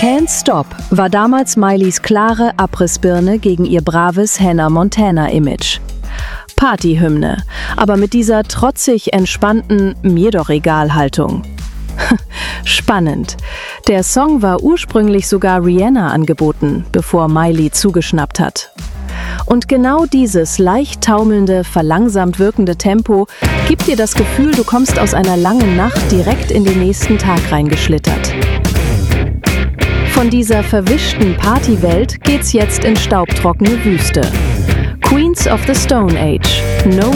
Can't Stop war damals Miley's klare Abrissbirne gegen ihr braves Hannah Montana-Image. Partyhymne, aber mit dieser trotzig entspannten Mir-doch-egal-Haltung. Spannend. Der Song war ursprünglich sogar Rihanna angeboten, bevor Miley zugeschnappt hat. Und genau dieses leicht taumelnde, verlangsamt wirkende Tempo gibt dir das Gefühl, du kommst aus einer langen Nacht direkt in den nächsten Tag reingeschlittert. Von dieser verwischten Partywelt geht's jetzt in staubtrockene Wüste. Queens of the Stone Age. No